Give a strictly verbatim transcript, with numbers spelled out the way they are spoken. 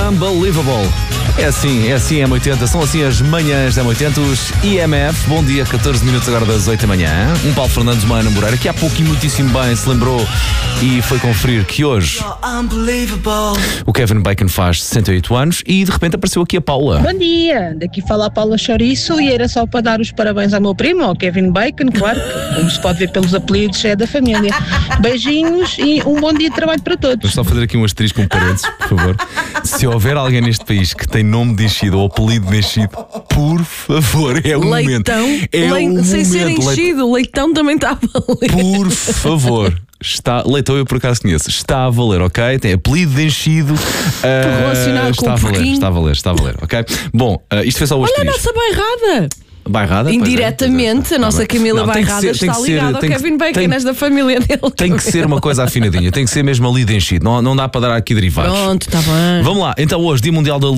Unbelievable. É assim, é assim M oitenta, são assim as manhãs da M oitenta, os I M F. Bom dia, catorze minutos agora das oito da manhã. Um Paulo Fernandes, uma Ana Moreira, que há pouquinho muitíssimo bem se lembrou e foi conferir que hoje o Kevin Bacon faz sessenta e oito anos e de repente apareceu aqui a Paula. Bom dia, daqui fala a Paula Chouriço e era só para dar os parabéns ao meu primo, ao Kevin Bacon, claro, que, como se pode ver pelos apelidos, é da família. Beijinhos e um bom dia de trabalho para todos. Vou só fazer aqui um asterisco, um parênteses, por favor. Se houver alguém neste país que tem nome de enchido ou apelido de enchido, por favor, é o momento. Leitão, é le... o sem momento. ser enchido, o leitão também está a valer. Por favor. Está, Leitão eu por acaso conheço. Está a valer, ok? Tem apelido de enchido. Uh, relacionado está com a o valer, porquinho. está a valer, está a valer, ok? Bom, uh, isto foi só o Olha a asterisco. nossa bairrada. Bairrada? Pois é, Indiretamente, pois é. a nossa Tá bem. Camila Não, tem que Bairrada ser- tem está que ser- ligada ao tem que- Kevin Bacon, tem- és da família dele. Tem que ser uma coisa afinadinha, tem que ser mesmo ali de enchido. Não, não dá para dar aqui derivados. Pronto, está bem. Vamos lá, então hoje, Dia Mundial da